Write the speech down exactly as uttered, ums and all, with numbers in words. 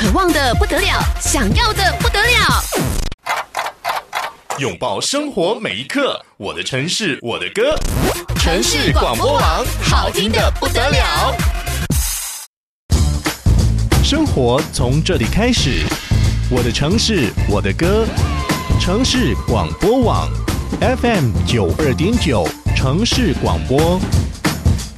渴望的不得了，想要的不得了。 拥抱生活每一刻，我的城市，我的歌。城市广播网，好听的不得了。生活从这里开始，我的城市，我的歌。城市广播网 F M 九二点九，城市广播。